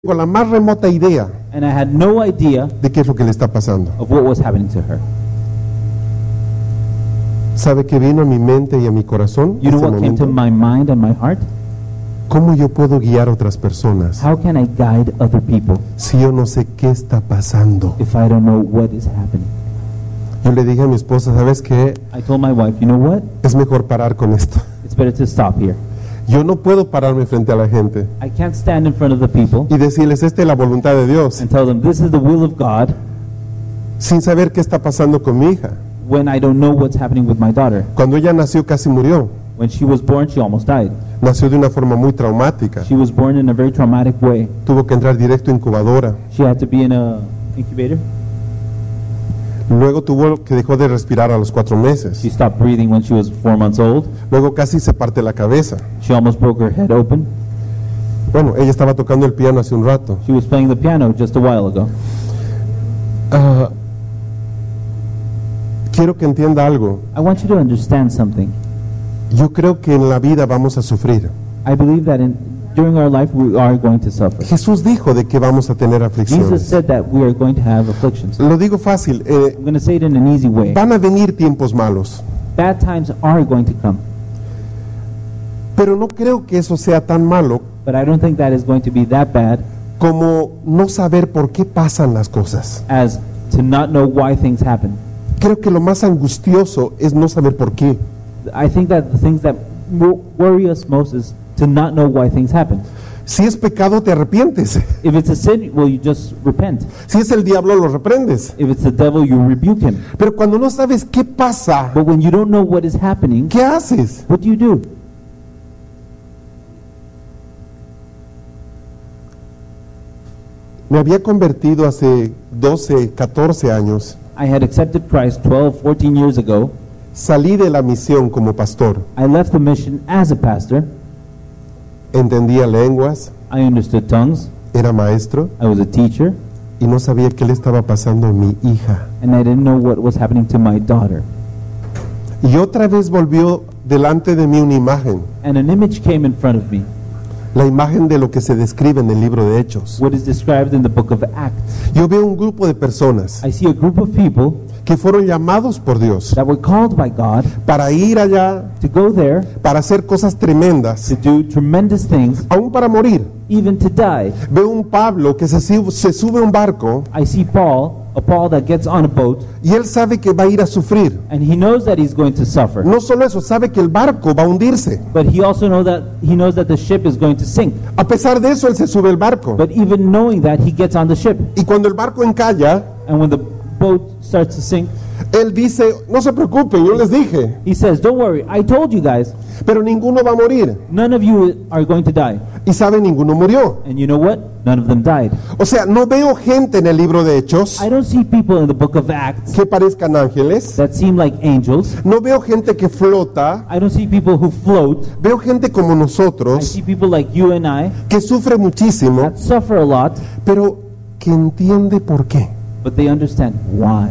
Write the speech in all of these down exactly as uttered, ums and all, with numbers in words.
con la más remota idea and I had no idea de qué es lo que le está pasando. of what was happening to her. ¿Sabe qué vino a mi mente y a mi corazón? You know ese what came to momento? my mind and my heart? ¿Cómo yo puedo guiar a otras personas How can I guide other people si yo no sé qué está pasando? if I don't know what is happening? Yo le dije a mi esposa, ¿sabes qué? I told my wife, you know what? Es mejor parar con esto. It's better to stop here. Yo no puedo pararme frente a la gente I can't stand in front of the people y decirles, esta es la voluntad de Dios, and tell them this is the will of God sin saber qué está pasando con mi hija. when I don't know what's happening with my daughter. Cuando ella nació casi murió. When she was born, she almost died. Nació de una forma muy traumática. She was born in a very traumatic way. Tuvo que entrar directo a incubadora. She had to be in a incubator. Luego tuvo que dejó de respirar a los cuatro meses. She stopped breathing when she was four months old. Luego casi se parte la cabeza. She almost broke her head open. Bueno, ella estaba tocando el piano hace un rato. She was playing the piano just a while ago. Ah, quiero que entienda algo. I want you to understand something. Yo creo que en la vida vamos a sufrir. I believe that in, during our life we are going to suffer. Jesús dijo de que vamos a tener Jesus aflicciones. said that we are going to have afflictions. Lo digo fácil. eh, I'm going to say it in an easy way. van a venir tiempos malos. Bad times are going to come, Pero no creo que eso sea tan malo but I don't think that is going to be that bad como no saber por qué pasan las cosas. as to not know why things happen. Creo que lo más angustioso es no saber por qué. I think that the things that wo- worry us most is to not know why things happen. Si es pecado, te arrepientes. If it's a sin, well, you just repent. Si es el diablo, lo reprendes. If it's the devil, you rebuke him. Pero cuando no sabes qué pasa, But when you don't know what is happening, ¿qué haces? what do you do? Me había convertido hace doce, catorce años. I had accepted Christ twelve, fourteen years ago. Salí de la misión como pastor. I left the mission as a pastor. Entendía lenguas, I understood tongues. era maestro I was a teacher. y no sabía qué le estaba pasando a mi hija. And I didn't know what was happening to my daughter. Y otra vez volvió delante de mí una imagen, And an image came in front of me, la imagen de lo que se describe en el libro de Hechos. what is described in the book of Acts. Yo veo un grupo de personas I see a group of people que fueron llamados por Dios that were called by God para ir allá, to go there, para hacer cosas tremendas, to do tremendous things, aún para morir. even to die. Veo un Pablo que se, sub- se sube a un barco I see Paul, a Paul that gets on a boat, y él sabe que va a ir a sufrir. and he knows that he's going to suffer. No solo eso, sabe que el barco va a hundirse. But he also know that he knows that the ship is going to sink. A pesar de eso, él se sube al barco. But even knowing that, he gets on the ship. Y cuando el barco encalla, And when the boat starts to sink, él dice, no se preocupen, yo les dije, he says, "Don't worry, I told you guys, pero ninguno va a morir. none of you are going to die." Y sabe, ninguno murió. And you know what? None of them died. O sea, no veo gente en el libro de Hechos I don't see people in the book of Acts que parezcan ángeles. that seem like angels. No veo gente que flota. I don't see people who float. Veo gente como I nosotros see people like you and I que sufre muchísimo, that suffer a lot, pero que entiende por qué. but they understand why.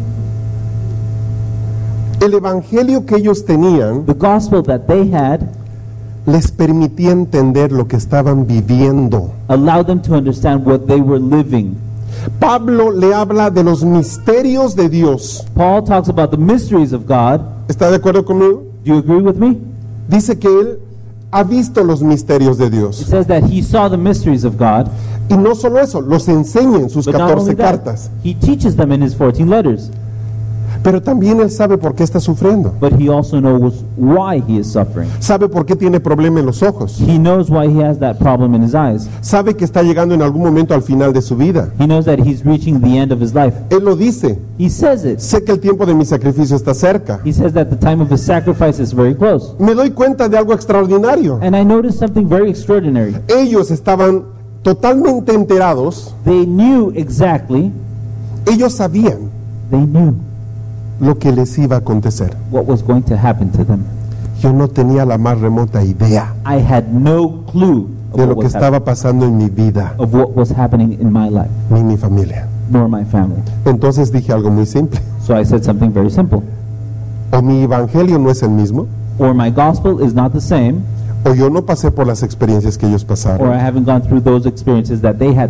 El evangelio que ellos tenían The gospel that they had les permitía entender lo que estaban viviendo. allowed them to understand what they were living. Pablo le habla de los misterios de Dios. Paul talks about the mysteries of God. ¿Está de acuerdo conmigo? Do you agree with me? Dice que él ha visto los misterios de It Dios. says that he saw the mysteries of God, Y no solo eso, los enseña en sus but not catorce only that, cartas. he teaches them in his fourteen letters. Pero también él sabe por qué está sufriendo. But he also knows why he is suffering. Sabe por qué tiene problema en los ojos. He knows why he has that problem in his eyes. Sabe que está llegando en algún momento al final de su vida. He knows that he's reaching the end of his life. Él lo dice. He says it. Sé que el tiempo de mi sacrificio está cerca. He says that the time of his sacrifice is very close. Me doy cuenta de algo extraordinario. And I noticed something very extraordinary. Ellos estaban totalmente enterados. They knew exactly, Ellos sabían they knew lo que les iba a acontecer. what was going to happen to them. Yo no tenía la más remota idea I had no clue of de what lo que was, hap- estaba pasando en mi vida of what was happening in my life, ni en mi familia. nor my family. Entonces dije algo muy simple. So I said something very simple. O mi evangelio no es el mismo, Or my gospel is not the same, o yo no pasé por las experiencias que ellos or I pasaron. haven't gone through those experiences that they had